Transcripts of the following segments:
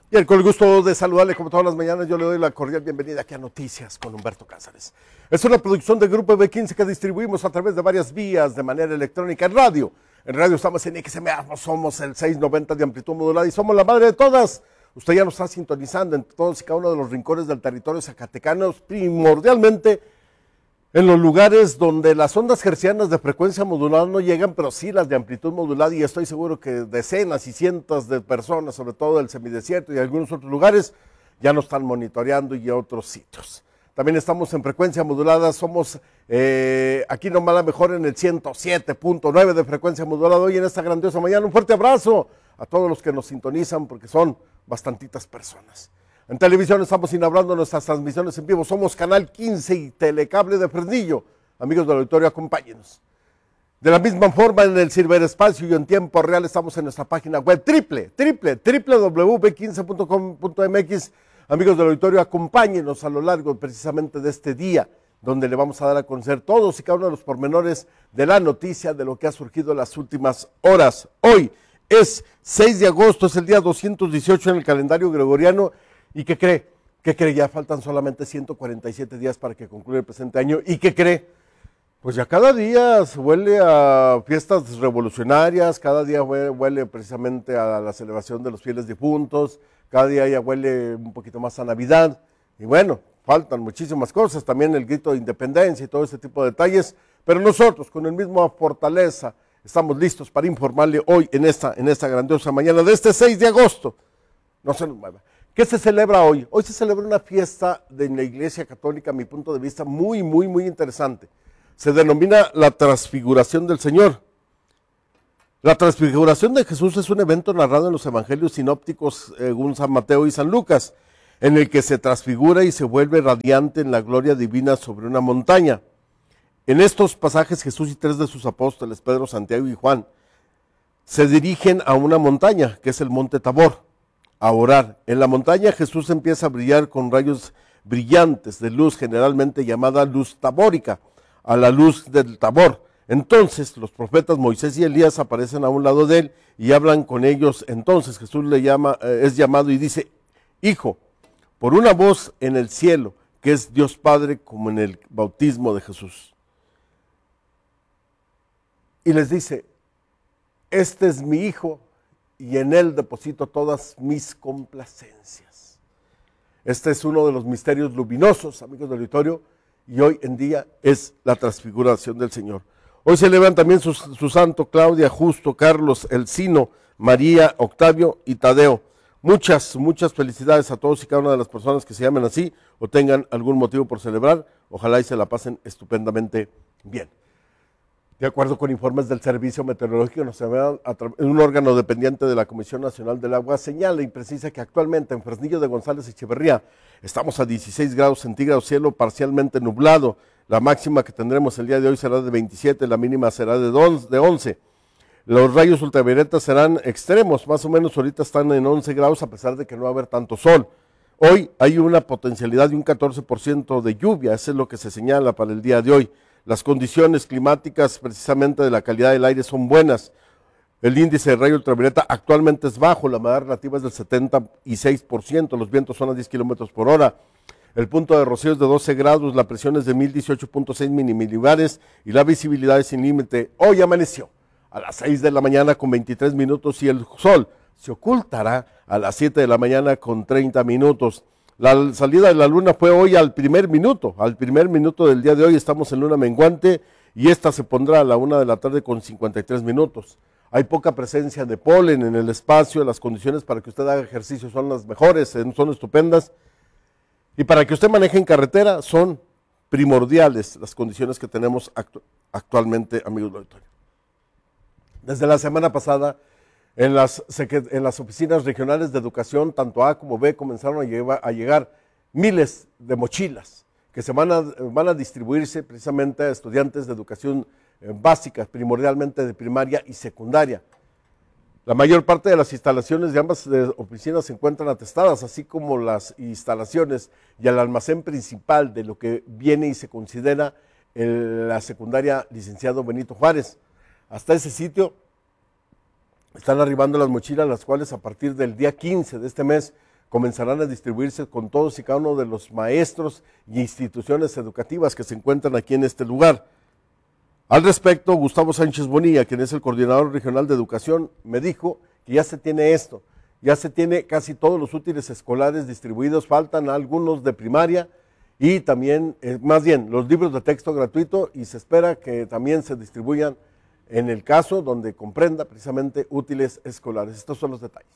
Bien, con el gusto de saludarle como todas las mañanas, yo le doy la cordial bienvenida aquí a Noticias con Humberto Cázares. Es una producción del Grupo B15 que distribuimos a través de varias vías de manera electrónica en radio. En radio estamos en XMA, somos el 690 de amplitud modulada y somos la madre de todas. Usted ya nos está sintonizando en todos y cada uno de los rincones del territorio zacatecanos, primordialmente en los lugares donde las ondas hertzianas de frecuencia modulada no llegan, pero sí las de amplitud modulada, y estoy seguro que decenas y cientos de personas, sobre todo del semidesierto y algunos otros lugares, ya nos están monitoreando y otros sitios. También estamos en frecuencia modulada, somos aquí nomás la mejor en el 107.9 de frecuencia modulada hoy en esta grandiosa mañana. Un fuerte abrazo a todos los que nos sintonizan porque son bastantitas personas. En televisión estamos inaugurando nuestras transmisiones en vivo. Somos Canal 15 y Telecable de Fresnillo. Amigos del auditorio, acompáñenos. De la misma forma, en el ciberespacio y en tiempo real estamos en nuestra página web www.b15.com.mx. Amigos del auditorio, acompáñenos a lo largo precisamente de este día, donde le vamos a dar a conocer todos y cada uno de los pormenores de la noticia, de lo que ha surgido en las últimas horas. Hoy es 6 de agosto, es el día 218 en el calendario gregoriano. ¿Y qué cree? ¿Qué cree? Ya faltan solamente 147 días para que concluya el presente año. ¿Y qué cree? Pues ya cada día se huele a fiestas revolucionarias, cada día huele precisamente a la celebración de los fieles difuntos, cada día ya huele un poquito más a Navidad. Y bueno, faltan muchísimas cosas, también el grito de independencia y todo ese tipo de detalles. Pero nosotros, con el mismo fortaleza, estamos listos para informarle hoy en esta grandiosa mañana de este 6 de agosto. No se nos mueva. ¿Qué se celebra hoy? Hoy se celebra una fiesta de la Iglesia Católica, a mi punto de vista, muy interesante. Se denomina la Transfiguración del Señor. La Transfiguración de Jesús es un evento narrado en los evangelios sinópticos según San Mateo y San Lucas, en el que se transfigura y se vuelve radiante en la gloria divina sobre una montaña. En estos pasajes Jesús y 3 de sus apóstoles, Pedro, Santiago y Juan, se dirigen a una montaña, que es el Monte Tabor, a orar. En la montaña Jesús empieza a brillar con rayos brillantes de luz, generalmente llamada luz tabórica, a la luz del Tabor. Entonces los profetas Moisés y Elías aparecen a un lado de él y hablan con ellos. Entonces Jesús es llamado y dice: Hijo, por una voz en el cielo, que es Dios Padre, como en el bautismo de Jesús. Y les dice: este es mi Hijo, y en él deposito todas mis complacencias. Este es uno de los misterios luminosos, amigos del auditorio, y hoy en día es la transfiguración del Señor. Hoy celebran también su santo Claudia, Justo, Carlos, Elcino, María, Octavio y Tadeo. Muchas felicidades a todos y cada una de las personas que se llamen así o tengan algún motivo por celebrar. Ojalá y se la pasen estupendamente bien. De acuerdo con informes del Servicio Meteorológico Nacional, un órgano dependiente de la Comisión Nacional del Agua señala y precisa que actualmente en Fresnillo de González Echeverría estamos a 16 grados centígrados, cielo parcialmente nublado. La máxima que tendremos el día de hoy será de 27, la mínima será de 11. Los rayos ultravioletas serán extremos, más o menos ahorita están en 11 grados a pesar de que no va a haber tanto sol. Hoy hay una potencialidad de un 14% de lluvia, eso es lo que se señala para el día de hoy. Las condiciones climáticas precisamente de la calidad del aire son buenas. El índice de rayo ultravioleta actualmente es bajo, la humedad relativa es del 76%, los vientos son a 10 kilómetros por hora. El punto de rocío es de 12 grados, la presión es de 1018.6 milimibares y la visibilidad es sin límite. Hoy amaneció a las 6 de la mañana con 23 minutos y el sol se ocultará a las 7 de la mañana con 30 minutos. La salida de la luna fue hoy al primer minuto del día de hoy. Estamos en luna menguante y esta se pondrá a la 1 de la tarde con 53 minutos. Hay poca presencia de polen en el espacio, las condiciones para que usted haga ejercicio son las mejores, son estupendas. Y para que usted maneje en carretera son primordiales las condiciones que tenemos actualmente, amigos del auditorio. Desde la semana pasada, en las oficinas regionales de educación, tanto A como B, comenzaron a llegar miles de mochilas que se van a distribuirse precisamente a estudiantes de educación básica, primordialmente de primaria y secundaria. La mayor parte de las instalaciones de ambas oficinas se encuentran atestadas, así como las instalaciones y el almacén principal de lo que viene y se considera la secundaria Licenciado Benito Juárez. Hasta ese sitio están arribando las mochilas, las cuales a partir del día 15 de este mes comenzarán a distribuirse con todos y cada uno de los maestros y instituciones educativas que se encuentran aquí en este lugar. Al respecto, Gustavo Sánchez Bonilla, quien es el coordinador regional de educación, me dijo que ya se tiene esto, ya se tiene casi todos los útiles escolares distribuidos, faltan algunos de primaria y también, más bien, los libros de texto gratuito, y se espera que también se distribuyan en el caso donde comprenda precisamente útiles escolares. Estos son los detalles.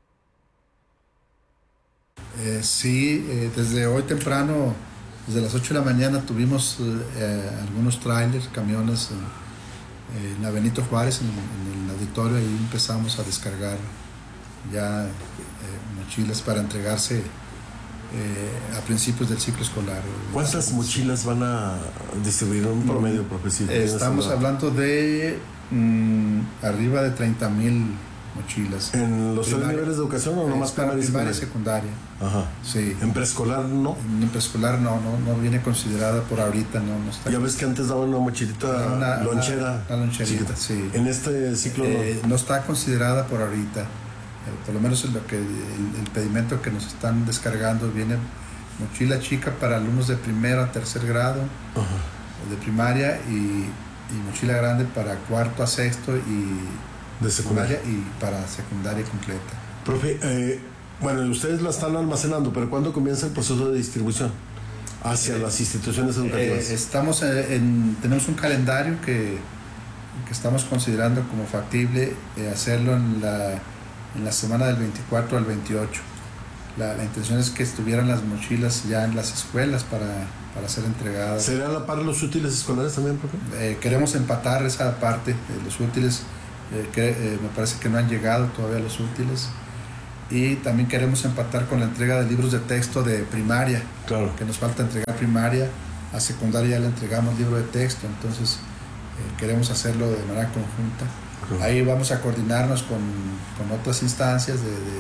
Sí, desde hoy temprano, desde las 8 de la mañana tuvimos algunos trailers, camiones en la Benito Juárez, en el auditorio, y empezamos a descargar ya mochilas para entregarse a principios del ciclo escolar. ¿Cuántas mochilas van a distribuir en un promedio, profesor? Estamos hablando de arriba de 30,000 mochilas. ¿En los tres niveles de educación o nomás primaria y secundaria? Ajá. Sí. ¿En preescolar no? En preescolar no viene considerada por ahorita, no está. Ya ves que antes daban una mochilita lonchera. Una loncherita, sí. En este ciclo no está considerada por ahorita. Por lo menos en lo que el pedimento que nos están descargando viene mochila chica para alumnos de primero a tercer grado, de primaria, y mochila grande para cuarto a sexto y de secundaria y para secundaria completa. Profe, bueno, ustedes la están almacenando, pero ¿cuándo comienza el proceso de distribución hacia las instituciones educativas? Tenemos un calendario que estamos considerando como factible hacerlo en la semana del 24 al 28. La intención es que estuvieran las mochilas ya en las escuelas para ser entregadas. ¿Será a la par los útiles escolares también, profe? Queremos empatar esa parte de los útiles. Me parece que no han llegado todavía los útiles. Y también queremos empatar con la entrega de libros de texto de primaria. Claro. Que nos falta entregar primaria. A secundaria ya le entregamos libro de texto. Entonces queremos hacerlo de manera conjunta. Claro. Ahí vamos a coordinarnos con otras instancias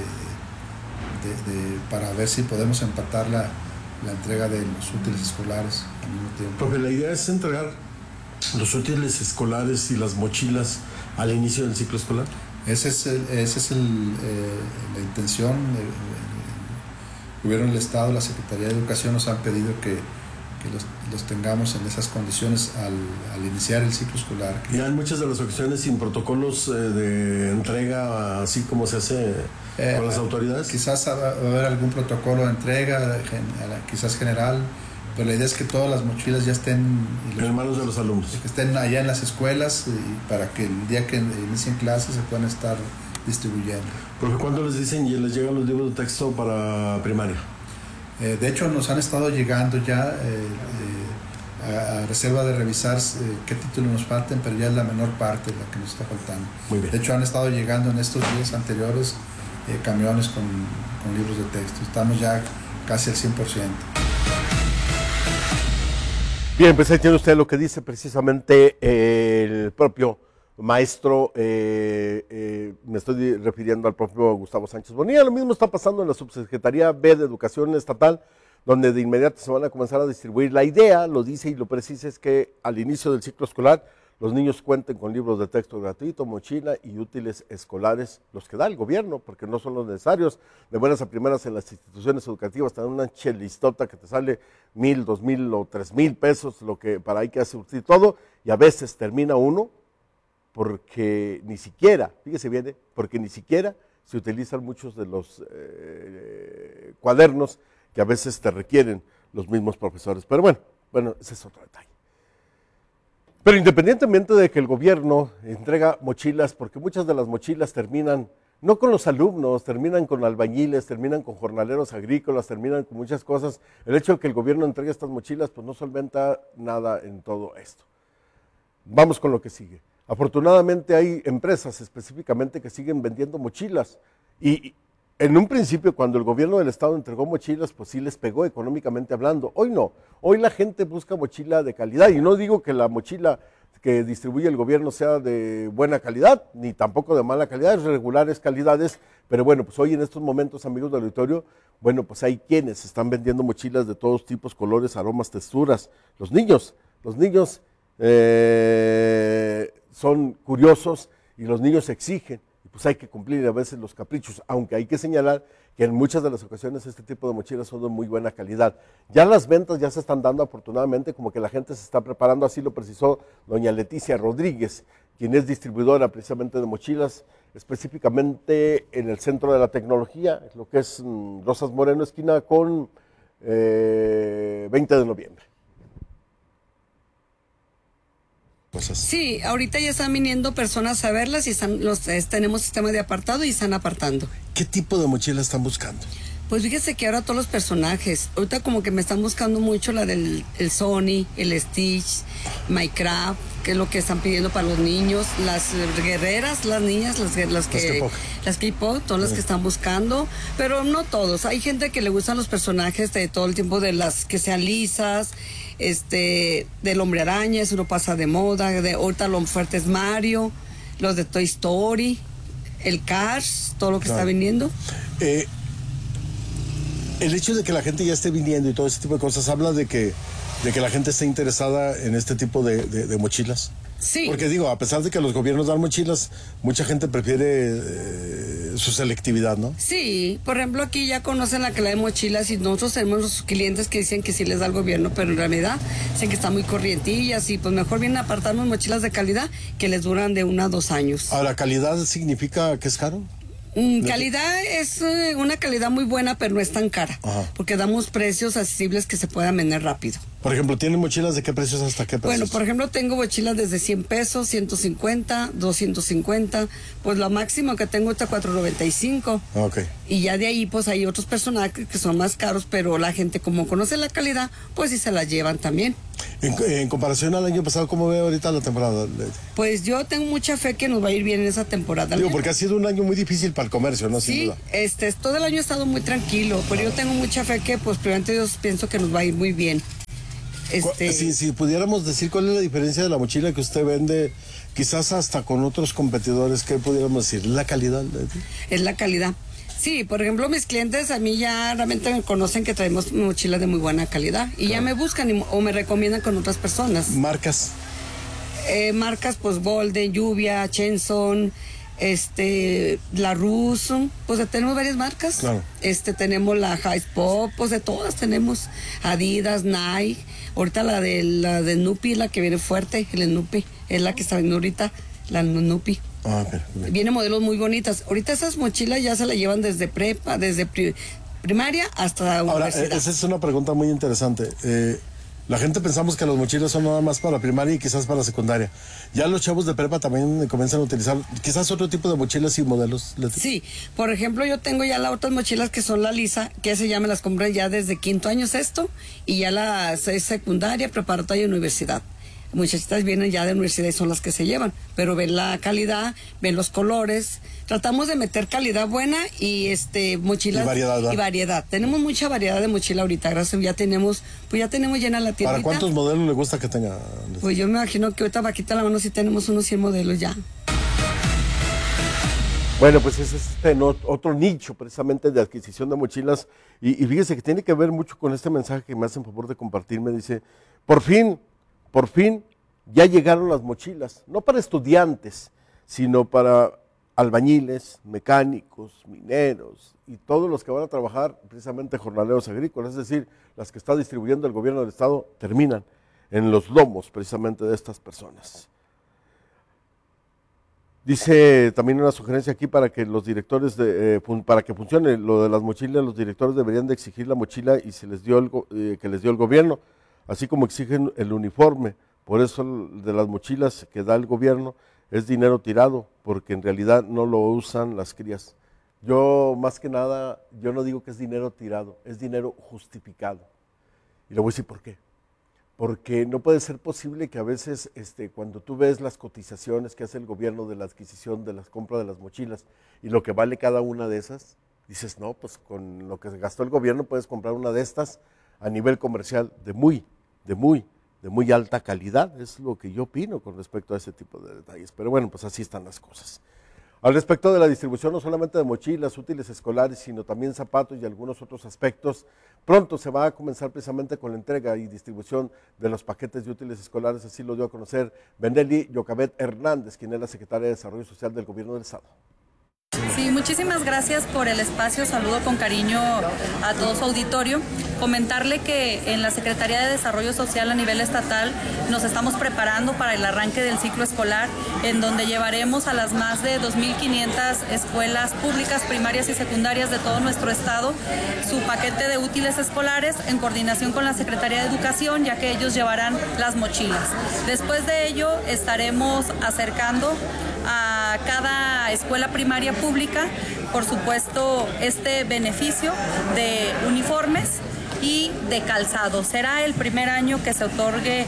para ver si podemos empatar la entrega de los útiles escolares al mismo tiempo. Porque la idea es entregar los útiles escolares y las mochilas al inicio del ciclo escolar. Esa es la intención. El gobierno del Estado, la Secretaría de Educación nos han pedido que los tengamos en esas condiciones al iniciar el ciclo escolar. Ya en muchas de las ocasiones sin protocolos de entrega, así como se hace con las autoridades. Quizás va a haber algún protocolo de entrega, quizás general, pero la idea es que todas las mochilas ya estén en manos de los alumnos, que estén allá en las escuelas, y para que el día que inicien clases se puedan estar distribuyendo. Porque ¿cuándo les dicen y les llegan los libros de texto para primaria? De hecho, nos han estado llegando ya a reserva de revisar qué títulos nos falten, pero ya es la menor parte la que nos está faltando. Muy bien. De hecho, han estado llegando en estos días anteriores camiones con libros de texto. Estamos ya casi al 100%. Bien, pues ahí tiene usted lo que dice precisamente el propio maestro, me estoy refiriendo al propio Gustavo Sánchez Bonilla. Lo mismo está pasando en la Subsecretaría B de Educación Estatal, donde de inmediato se van a comenzar a distribuir. La idea, lo dice y lo precisa, es que al inicio del ciclo escolar los niños cuenten con libros de texto gratuito, mochila y útiles escolares, los que da el gobierno, porque no son los necesarios. De buenas a primeras en las instituciones educativas te dan una chelistota que te sale 1,000, 2,000 o 3,000 pesos, lo que para hay que surtir todo, y a veces termina uno porque ni siquiera, fíjese bien, porque ni siquiera se utilizan muchos de los cuadernos que a veces te requieren los mismos profesores. Pero bueno, ese es otro detalle. Pero independientemente de que el gobierno entrega mochilas, porque muchas de las mochilas terminan, no con los alumnos, terminan con albañiles, terminan con jornaleros agrícolas, terminan con muchas cosas, el hecho de que el gobierno entregue estas mochilas, pues no solventa nada en todo esto. Vamos con lo que sigue. Afortunadamente hay empresas específicamente que siguen vendiendo mochilas y en un principio cuando el gobierno del estado entregó mochilas, pues sí les pegó económicamente hablando. Hoy no, hoy la gente busca mochila de calidad y no digo que la mochila que distribuye el gobierno sea de buena calidad, ni tampoco de mala calidad, es regulares calidades, pero bueno, pues hoy en estos momentos, amigos del auditorio, bueno, pues hay quienes están vendiendo mochilas de todos tipos, colores, aromas, texturas. Los niños son curiosos y los niños exigen. pues hay que cumplir a veces los caprichos, aunque hay que señalar que en muchas de las ocasiones este tipo de mochilas son de muy buena calidad. Ya las ventas ya se están dando afortunadamente, como que la gente se está preparando, así lo precisó doña Leticia Rodríguez, quien es distribuidora precisamente de mochilas, específicamente en el centro de la tecnología, lo que es Rosas Moreno, esquina con 20 de noviembre. Cosas. Sí, ahorita ya están viniendo personas a verlas y tenemos sistema de apartado y están apartando. ¿Qué tipo de mochila están buscando? Pues fíjese que ahora todos los personajes, ahorita como que me están buscando mucho la del Sony, el Stitch, Minecraft, que es lo que están pidiendo para los niños, las guerreras, las niñas, las K-pop, todas las que están buscando, pero no todos. Hay gente que le gustan los personajes de todo el tiempo, de las que sean lisas, del Hombre Araña, eso no pasa de moda, ahorita lo fuerte es Mario, los de Toy Story, el Cars, todo lo que está viniendo. El hecho de que la gente ya esté viniendo y todo ese tipo de cosas habla de que la gente esté interesada en este tipo de mochilas. Sí. Porque digo, a pesar de que los gobiernos dan mochilas, mucha gente prefiere su selectividad, ¿no? Sí, por ejemplo, aquí ya conocen la calidad de mochilas y nosotros tenemos los clientes que dicen que sí les da el gobierno, pero en realidad dicen que están muy corrientillas y pues mejor vienen a apartarnos mochilas de calidad que les duran de 1 a 2 años. Ahora, ¿calidad significa que es caro? Calidad es una calidad muy buena, pero no es tan cara, porque damos precios accesibles que se puedan vender rápido. Por ejemplo, ¿tienen mochilas de qué precios hasta qué precios? Bueno, por ejemplo, tengo mochilas desde 100 pesos, 150, 250, pues la máxima que tengo está 495. Okay. Y ya de ahí, pues hay otros personajes que son más caros, pero la gente como conoce la calidad, pues sí se la llevan también. En comparación al año pasado, ¿cómo ve ahorita la temporada? Pues yo tengo mucha fe que nos va a ir bien en esa temporada. Digo, porque ha sido un año muy difícil para el comercio, ¿no? Sin Sí, duda. todo el año ha estado muy tranquilo, pero yo tengo mucha fe que, pues, primeramente Dios, pienso que nos va a ir muy bien. Si pudiéramos decir cuál es la diferencia de la mochila que usted vende, quizás hasta con otros competidores, ¿qué pudiéramos decir? ¿La calidad? Es la calidad. Sí, por ejemplo, mis clientes a mí ya realmente me conocen que traemos mochilas de muy buena calidad y ya me buscan o me recomiendan con otras personas. ¿Marcas? Marcas, pues, Golden, Lluvia, Chenson, la Russo, pues tenemos varias marcas. Claro. Tenemos la High Pop, pues de todas tenemos. Adidas, Nike. Ahorita la de Nupi, la que viene fuerte, el Snoopy, es la que está viendo ahorita, la Nupi. Okay. Viene modelos muy bonitas. Ahorita esas mochilas ya se la llevan desde prepa, desde primaria hasta universidad. Ahora, esa es una pregunta muy interesante. La gente pensamos que las mochilas son nada más para primaria y quizás para secundaria. Ya los chavos de prepa también comienzan a utilizar quizás otro tipo de mochilas y modelos. Sí, por ejemplo, yo tengo ya las otras mochilas que son la lisa, que se llama, las compré ya desde 5º año sexto, y ya las secundaria, preparatoria y universidad. Muchachitas vienen ya de universidad y son las que se llevan, pero ven la calidad, ven los colores. Tratamos de meter calidad buena y mochilas y variedad. Tenemos mucha variedad de mochila ahorita, gracias. Ya tenemos llena la tiendita. ¿Para cuántos modelos le gusta que tenga? Pues yo me imagino que ahorita vaquita la mano si tenemos unos 100 modelos ya. Bueno, pues ese es otro nicho precisamente de adquisición de mochilas y fíjese que tiene que ver mucho con este mensaje que me hacen favor de compartirme. Dice, por fin ya llegaron las mochilas, no para estudiantes, sino para albañiles, mecánicos, mineros y todos los que van a trabajar precisamente jornaleros agrícolas, es decir, las que está distribuyendo el gobierno del estado terminan en los lomos precisamente de estas personas. Dice también una sugerencia aquí para que los directores, para que funcione lo de las mochilas, los directores deberían de exigir la mochila y se les dio que les dio el gobierno, así como exigen el uniforme. Por eso de las mochilas que da el gobierno es dinero tirado, porque en realidad no lo usan las crías. Yo más que nada, yo no digo que es dinero tirado, es dinero justificado. Y le voy a decir por qué. Porque no puede ser posible que a veces cuando tú ves las cotizaciones que hace el gobierno de la adquisición, de las compras de las mochilas y lo que vale cada una de esas, dices, no, pues con lo que gastó el gobierno puedes comprar una de estas a nivel comercial de muy alta calidad. Es lo que yo opino con respecto a ese tipo de detalles. Pero bueno, pues así están las cosas. Al respecto de la distribución no solamente de mochilas, útiles escolares, sino también zapatos y algunos otros aspectos, pronto se va a comenzar precisamente con la entrega y distribución de los paquetes de útiles escolares, así lo dio a conocer Benelli Yocabet Hernández, quien es la secretaria de Desarrollo Social del Gobierno del Estado. Sí, muchísimas gracias por el espacio. Saludo con cariño a todo su auditorio. Comentarle que en la Secretaría de Desarrollo Social a nivel estatal nos estamos preparando para el arranque del ciclo escolar, en donde llevaremos a las más de 2.500 escuelas públicas, primarias y secundarias de todo nuestro estado su paquete de útiles escolares en coordinación con la Secretaría de Educación, ya que ellos llevarán las mochilas. Después de ello estaremos acercando a cada escuela primaria pública, por supuesto, este beneficio de uniformes y de calzado. Será el primer año que se otorgue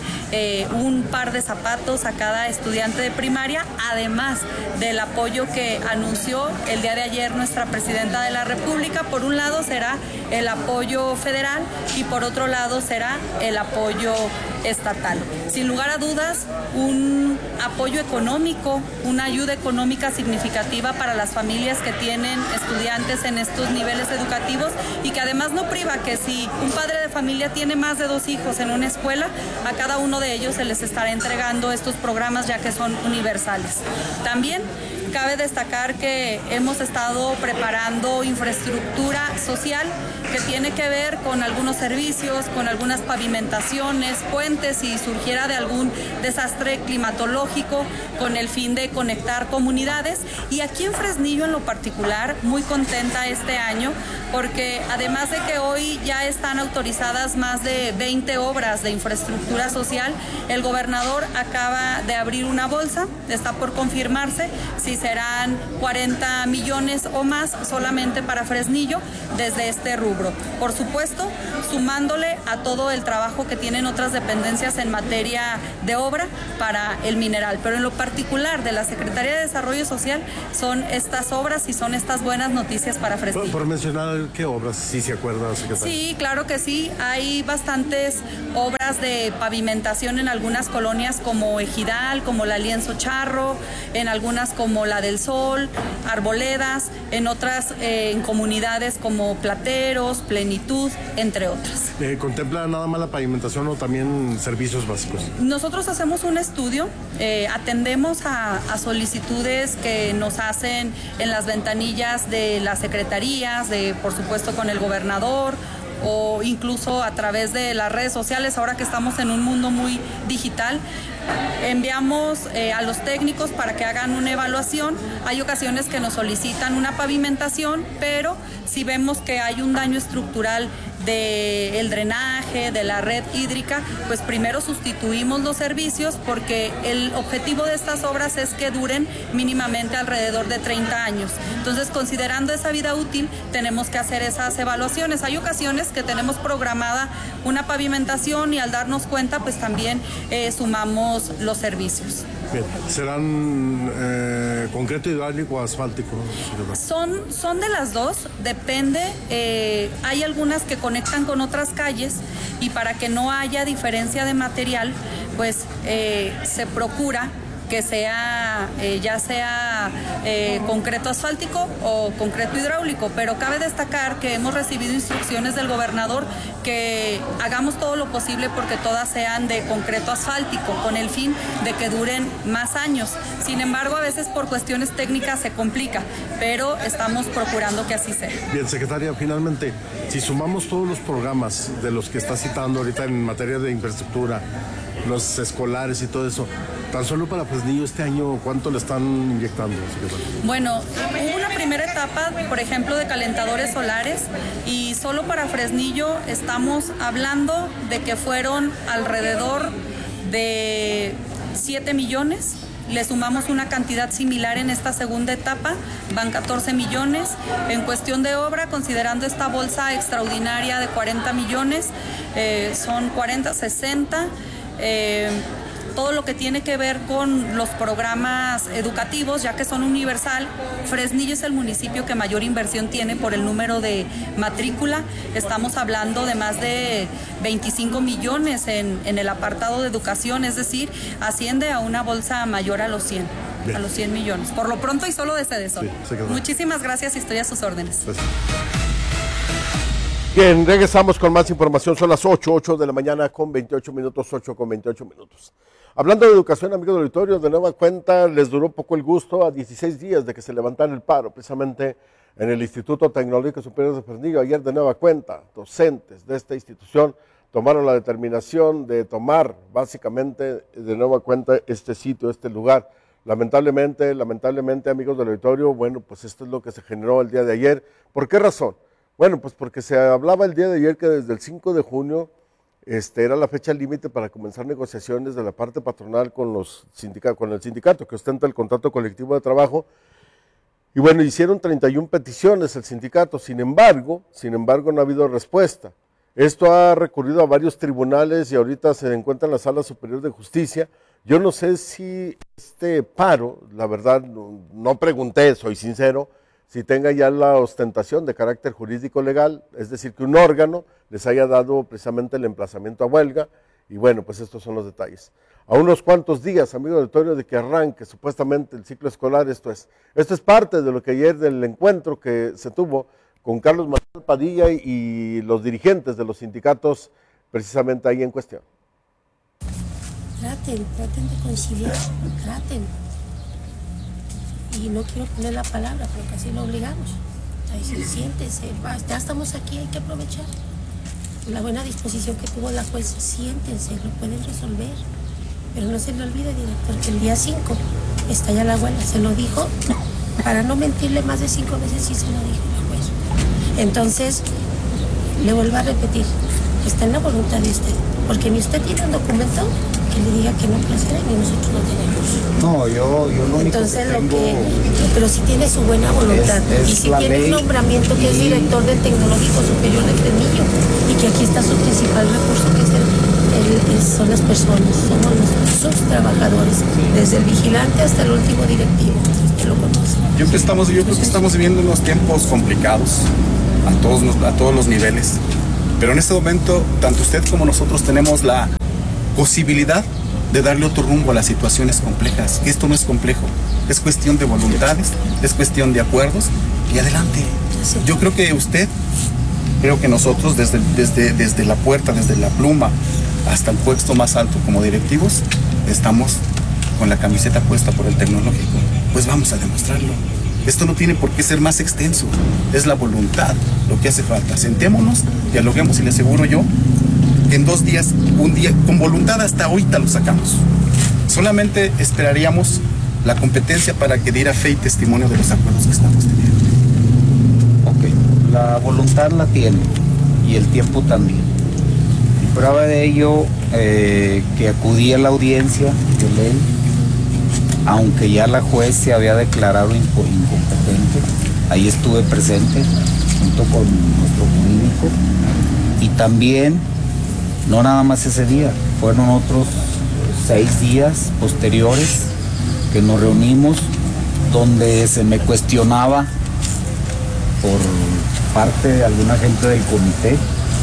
un par de zapatos a cada estudiante de primaria, además del apoyo que anunció el día de ayer nuestra presidenta de la República. Por un lado será el apoyo federal y por otro lado será el apoyo estatal. Sin lugar a dudas, un apoyo económico, una ayuda económica significativa para las familias que tienen estudiantes en estos niveles educativos y que además no priva que si un padre de familia tiene más de 2 hijos en una escuela, a cada uno de ellos se les estará entregando estos programas ya que son universales. También cabe destacar que hemos estado preparando infraestructura social que tiene que ver con algunos servicios, con algunas pavimentaciones, puentes, si surgiera de algún desastre climatológico, con el fin de conectar comunidades. Y aquí en Fresnillo en lo particular, muy contenta este año, porque además de que hoy ya están autorizadas más de 20 obras de infraestructura social, el gobernador acaba de abrir una bolsa, está por confirmarse si serán 40 millones o más solamente para Fresnillo desde este rubro. Por supuesto, sumándole a todo el trabajo que tienen otras dependencias en materia de obra para el mineral. Pero en lo particular de la Secretaría de Desarrollo Social son estas obras y son estas buenas noticias para Fresnillo. Por mencionar qué obras, si se acuerda, secretaria. Sí, claro que sí. Hay bastantes obras de pavimentación en algunas colonias como Ejidal, como la Lienzo Charro, en algunas como la del Sol, Arboledas, en otras en comunidades como Plateros, Plenitud, entre otras. ¿Contempla nada más la pavimentación o también servicios básicos? Nosotros hacemos un estudio, atendemos a solicitudes que nos hacen en las ventanillas de las secretarías, por supuesto con el gobernador, o incluso a través de las redes sociales, ahora que estamos en un mundo muy digital. Enviamos a los técnicos para que hagan una evaluación. Hay ocasiones que nos solicitan una pavimentación, pero si vemos que hay un daño estructural del drenaje, de la red hídrica, pues primero sustituimos los servicios, porque el objetivo de estas obras es que duren mínimamente alrededor de 30 años. Entonces, considerando esa vida útil, tenemos que hacer esas evaluaciones. Hay ocasiones que tenemos programada una pavimentación y al darnos cuenta, pues también sumamos los servicios. Bien. ¿Serán concreto hidráulico o asfáltico? Son de las dos, depende. Hay algunas que conectan con otras calles y para que no haya diferencia de material, pues se procura que sea ya sea concreto asfáltico o concreto hidráulico, pero cabe destacar que hemos recibido instrucciones del gobernador que hagamos todo lo posible porque todas sean de concreto asfáltico, con el fin de que duren más años. Sin embargo, a veces por cuestiones técnicas se complica, pero estamos procurando que así sea. Bien, secretaria, finalmente, si sumamos todos los programas de los que está citando ahorita en materia de infraestructura, los escolares y todo eso, tan solo para Fresnillo este año, ¿cuánto le están inyectando, secretaria? Bueno, hubo una primera etapa, por ejemplo, de calentadores solares, y solo para Fresnillo estamos hablando de que fueron alrededor de 7 millones. Le sumamos una cantidad similar en esta segunda etapa, van 14 millones. En cuestión de obra, considerando esta bolsa extraordinaria de 40 millones, son 40, 60. Todo lo que tiene que ver con los programas educativos, ya que son universal. Fresnillo es el municipio que mayor inversión tiene por el número de matrícula. Estamos hablando de más de 25 millones en el apartado de educación, es decir, asciende a una bolsa mayor a los 100. Bien. A los 100 millones. Por lo pronto y solo de Sedesol. Sí, muchísimas gracias y estoy a sus órdenes. Gracias. Bien, regresamos con más información. Son las 8 de la mañana con 28 minutos, 8 con 28 minutos. Hablando de educación, amigos del auditorio, de nueva cuenta les duró poco el gusto a 16 días de que se levantara el paro, precisamente en el Instituto Tecnológico Superior de Fresnillo. Ayer, de nueva cuenta, docentes de esta institución tomaron la determinación de tomar básicamente de nueva cuenta este sitio, este lugar. Lamentablemente, amigos del auditorio, bueno, pues esto es lo que se generó el día de ayer. ¿Por qué razón? Bueno, pues porque se hablaba el día de ayer que desde el 5 de junio era la fecha límite para comenzar negociaciones de la parte patronal con el sindicato que ostenta el contrato colectivo de trabajo. Y bueno, hicieron 31 peticiones el sindicato, sin embargo, no ha habido respuesta. Esto ha recurrido a varios tribunales y ahorita se encuentra en la Sala Superior de Justicia. Yo no sé si este paro, la verdad, no pregunté, soy sincero, si tenga ya la ostentación de carácter jurídico legal, es decir, que un órgano les haya dado precisamente el emplazamiento a huelga, y bueno, pues estos son los detalles. A unos cuantos días, amigo auditorio, de que arranque supuestamente el ciclo escolar, esto es parte de lo que ayer del encuentro que se tuvo con Carlos Manuel Padilla y los dirigentes de los sindicatos precisamente ahí en cuestión. Traten de conciliar, traten. Y no quiero poner la palabra, pero casi lo obligamos. Ahí sí, siéntense, ya estamos aquí, hay que aprovechar. La buena disposición que tuvo la juez, siéntense, lo pueden resolver. Pero no se le olvide, director, que el día 5 está ya la abuela, se lo dijo, para no mentirle más de 5 veces, sí se lo dijo la juez. Entonces, le vuelvo a repetir, está en la voluntad de usted, porque ni usted tiene un documento que le diga que no procede, ni nosotros lo tenemos. No, yo lo único entonces, que tengo pero si tiene su buena voluntad, y si tiene un nombramiento que es director del Tecnológico Superior de Fresnillo, y que aquí está su principal recurso, que es son las personas, somos sus trabajadores, desde el vigilante hasta el último directivo, usted lo conoce. Yo creo que estamos viviendo unos tiempos complicados a todos los niveles, pero en este momento, tanto usted como nosotros tenemos la posibilidad de darle otro rumbo a las situaciones complejas. Esto no es complejo, es cuestión de voluntades, es cuestión de acuerdos y adelante. Yo creo que nosotros desde la puerta, desde la pluma hasta el puesto más alto como directivos, estamos con la camiseta puesta por el tecnológico. Pues vamos a demostrarlo. Esto no tiene por qué ser más extenso, es la voluntad lo que hace falta. Sentémonos, dialoguemos y le aseguro yo en 2 días, un día, con voluntad hasta ahorita lo sacamos. Solamente esperaríamos la competencia para que diera fe y testimonio de los acuerdos que estamos teniendo. Ok, la voluntad la tiene y el tiempo también. Y prueba de ello que acudí a la audiencia de ley, aunque ya la juez se había declarado incompetente. Ahí estuve presente junto con nuestro jurídico y también no nada más ese día, fueron otros 6 días posteriores que nos reunimos donde se me cuestionaba por parte de alguna gente del comité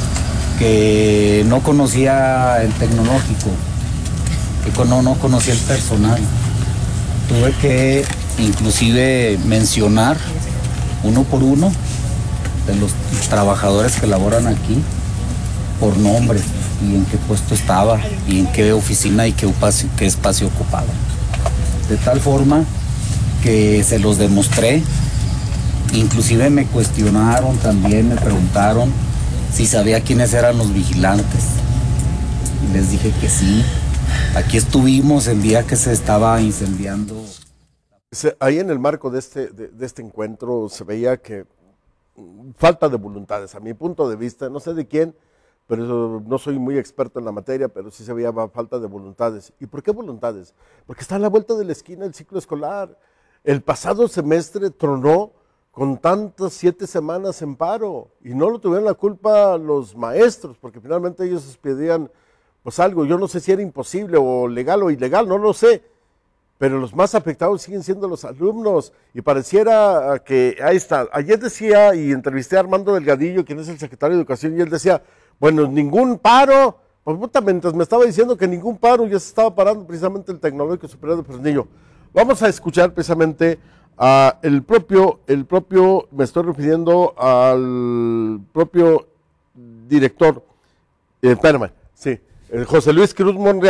que no conocía el tecnológico, que no conocía el personal. Tuve que inclusive mencionar uno por uno de los trabajadores que laboran aquí por nombre y en qué puesto estaba y en qué oficina y qué espacio ocupaba. De tal forma que se los demostré, inclusive me cuestionaron también, me preguntaron si sabía quiénes eran los vigilantes. Y les dije que sí. Aquí estuvimos el día que se estaba incendiando. Ahí en el marco de este encuentro se veía que falta de voluntades, a mi punto de vista, no sé de quién, pero no soy muy experto en la materia, pero sí se veía falta de voluntades. ¿Y por qué voluntades? Porque está a la vuelta de la esquina el ciclo escolar. El pasado semestre tronó con tantas 7 semanas en paro y no lo tuvieron la culpa los maestros, porque finalmente ellos pedían pues algo. Yo no sé si era imposible o legal o ilegal, no lo sé, pero los más afectados siguen siendo los alumnos y pareciera que ahí está. Ayer decía, y entrevisté a Armando Delgadillo, quien es el secretario de Educación, y él decía, bueno, ningún paro, pues puta, mientras me estaba diciendo que ningún paro, ya se estaba parando precisamente el Tecnológico Superior de Fresnillo. Vamos a escuchar precisamente a el propio, me estoy refiriendo al propio director, espérame, sí, José Luis Cruz Monreal,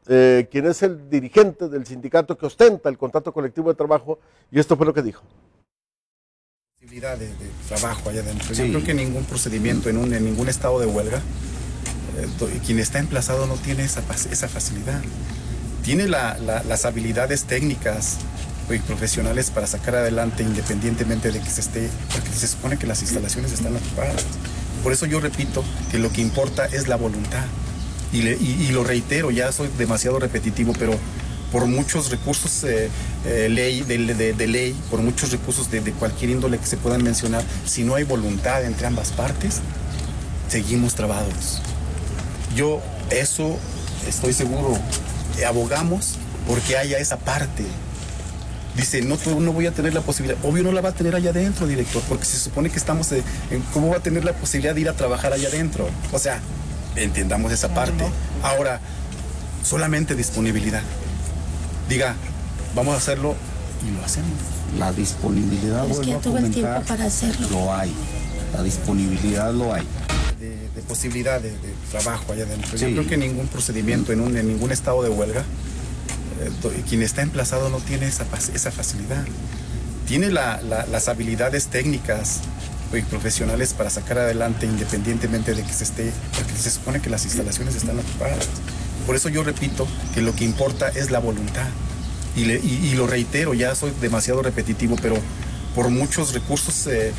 quien es el dirigente del sindicato que ostenta el contrato colectivo de trabajo, y esto fue lo que dijo. Posibilidad de trabajo allá adentro. Sí. Yo creo que ningún procedimiento en ningún estado de huelga, quien está emplazado no tiene esa facilidad. Tiene las habilidades técnicas y profesionales para sacar adelante independientemente de que porque se supone que las instalaciones están ocupadas. Por eso yo repito que lo que importa es la voluntad. Y lo reitero, ya soy demasiado repetitivo, pero por muchos recursos de ley, por muchos recursos de cualquier índole que se puedan mencionar, si no hay voluntad entre ambas partes, seguimos trabados. Yo eso estoy seguro, abogamos porque haya esa parte. Dice, no voy a tener la posibilidad. Obvio no la va a tener allá adentro, director, porque se supone que estamos ¿cómo va a tener la posibilidad de ir a trabajar allá adentro? O sea, entendamos esa parte. Ahora, solamente disponibilidad. Diga, vamos a hacerlo y lo hacemos. La disponibilidad, es que tuve el tiempo para hacerlo. Lo hay. La disponibilidad lo hay. De posibilidad de trabajo allá adentro. Sí. Yo creo que ningún procedimiento en ningún estado de huelga, quien está emplazado no tiene esa facilidad. Tiene las habilidades técnicas y profesionales para sacar adelante independientemente de que porque se supone que las instalaciones están ocupadas. Por eso yo repito que lo que importa es la voluntad. Y lo reitero, ya soy demasiado repetitivo, pero por muchos recursos de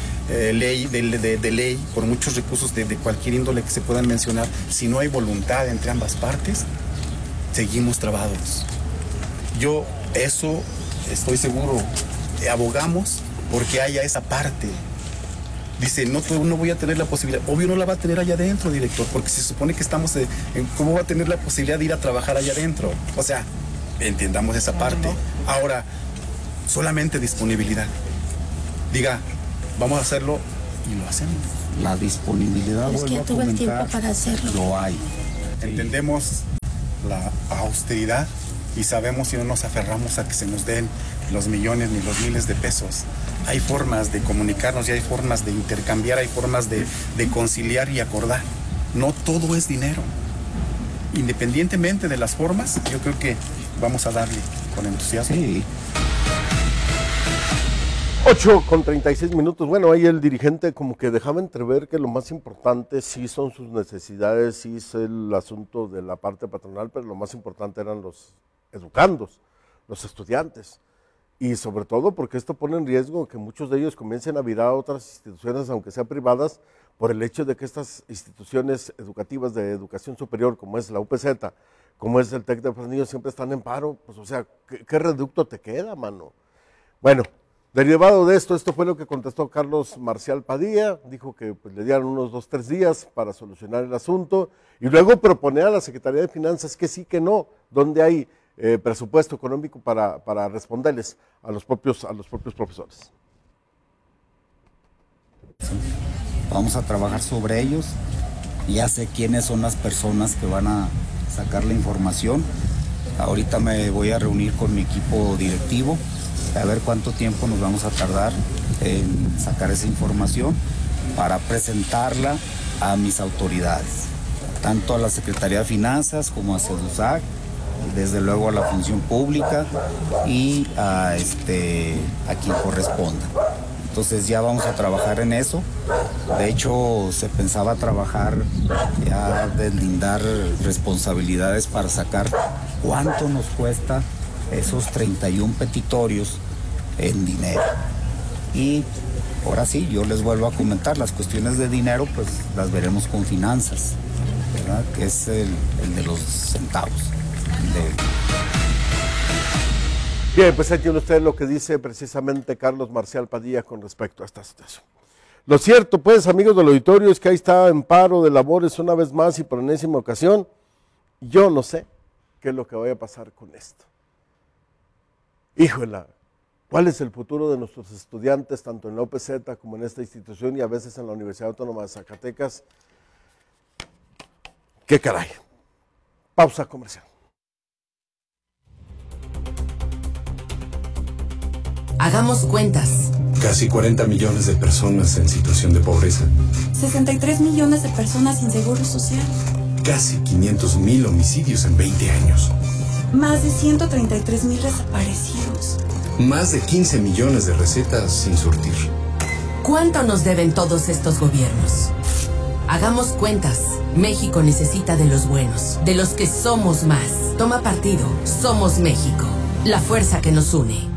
ley, por muchos recursos de cualquier índole que se puedan mencionar, si no hay voluntad entre ambas partes, seguimos trabados. Yo eso estoy seguro, abogamos porque haya esa parte. Dice, no voy a tener la posibilidad. Obvio no la va a tener allá adentro, director, porque se supone que estamos ¿cómo va a tener la posibilidad de ir a trabajar allá adentro? O sea, entendamos esa parte. Ahora, solamente disponibilidad. Diga, vamos a hacerlo y lo hacemos. La disponibilidad, es que tuve el tiempo para hacerlo. Lo hay. Entendemos la austeridad y sabemos si no nos aferramos a que se nos den los millones ni los miles de pesos. Hay formas de comunicarnos y hay formas de intercambiar, hay formas de conciliar y acordar. No todo es dinero. Independientemente de las formas, yo creo que vamos a darle con entusiasmo. Sí. 8:36. Bueno, ahí el dirigente como que dejaba entrever que lo más importante sí son sus necesidades, sí es el asunto de la parte patronal, pero lo más importante eran los educandos, los estudiantes. Y sobre todo porque esto pone en riesgo que muchos de ellos comiencen a virar a otras instituciones, aunque sean privadas, por el hecho de que estas instituciones educativas de educación superior, como es la UPZ, como es el TEC de Fresnillo, siempre están en paro. Pues o sea, ¿qué reducto te queda, mano? Bueno, derivado de esto fue lo que contestó Carlos Marcial Padilla. Dijo que pues, le dieron unos 2-3 días para solucionar el asunto y luego proponer a la Secretaría de Finanzas que sí, que no, donde hay presupuesto económico para responderles a los propios profesores. Vamos a trabajar sobre ellos. Ya sé quiénes son las personas que van a sacar la información. Ahorita me voy a reunir con mi equipo directivo a ver cuánto tiempo nos vamos a tardar en sacar esa información para presentarla a mis autoridades, tanto a la Secretaría de Finanzas como a SEDUSAC, desde luego a la función pública y a quien corresponda. Entonces ya vamos a trabajar en eso. De hecho, se pensaba trabajar ya deslindar responsabilidades para sacar cuánto nos cuesta esos 31 petitorios en dinero. Y ahora sí, yo les vuelvo a comentar, las cuestiones de dinero pues las veremos con finanzas, ¿verdad? Que es el de los centavos. Bien, pues ahí tiene usted lo que dice precisamente Carlos Marcial Padilla con respecto a esta situación. Lo cierto, pues, amigos del auditorio, es que ahí está en paro de labores una vez más y por enésima ocasión. Yo no sé qué es lo que vaya a pasar con esto. Híjole, ¿cuál es el futuro de nuestros estudiantes, tanto en la UPZ como en esta institución y a veces en la Universidad Autónoma de Zacatecas? ¡Qué caray! Pausa comercial. Hagamos cuentas. Casi 40 millones de personas en situación de pobreza. 63 millones de personas sin seguro social. Casi 500,000 homicidios en 20 años. Más de 133,000 desaparecidos. Más de 15 millones de recetas sin surtir. ¿Cuánto nos deben todos estos gobiernos? Hagamos cuentas. México necesita de los buenos, de los que somos más. Toma partido. Somos México. La fuerza que nos une.